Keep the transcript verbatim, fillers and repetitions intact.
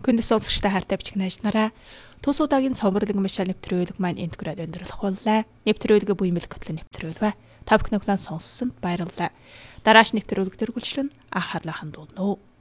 Хүнд сонсогчтой хайртай бичих найзнараа тус удаагийн цомрлог мишал нэвтрүүлэг маань энд хүрээд өндөрлөх боллоо. Нэвтрүүлгээ буймэл готлон нэвтрүүлвэ. Та бүхэн сонссонд баярлалаа. Дарааш нэвтрүүлэг төргөлчлөн анхаарлаа хандуулна уу.